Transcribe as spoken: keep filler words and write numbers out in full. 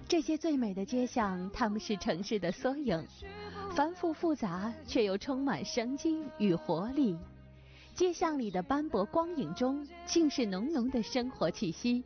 这些最美的街巷，它们是城市的缩影，繁复复杂却又充满生机与活力。街巷里的斑驳光影中，尽是浓浓的生活气息。